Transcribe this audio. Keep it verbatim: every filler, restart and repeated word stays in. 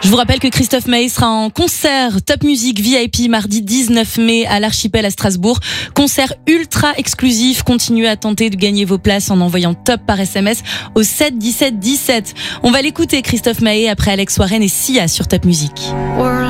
Je vous rappelle que Christophe Maé sera en concert Top Music V I P mardi dix-neuf mai à l'Archipel à Strasbourg. Concert ultra exclusif. Continuez à tenter de gagner vos places en envoyant Top par S M S au sept dix-sept dix-sept. On va l'écouter Christophe Maé après Alex Warren et Sia sur Top Music.